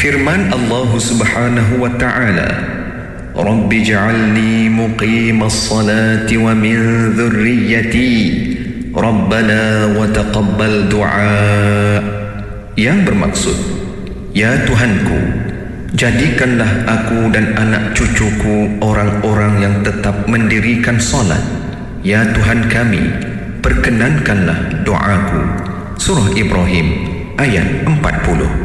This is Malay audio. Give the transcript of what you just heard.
Firman Allah Subhanahu wa ta'ala, Rabbi ja'alni muqimas salati wa min dhurriyyati Rabbana wa taqabbal du'a, yang bermaksud, ya Tuhanku, jadikanlah aku dan anak cucuku orang-orang yang tetap mendirikan solat. Ya Tuhan kami, perkenankanlah doaku. Surah Ibrahim ayat 40.